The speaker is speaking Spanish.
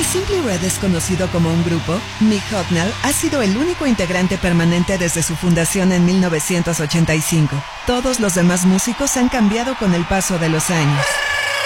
Aunque Simply Red es conocido como un grupo, Mick Hucknall ha sido el único integrante permanente desde su fundación en 1985. Todos los demás músicos han cambiado con el paso de los años.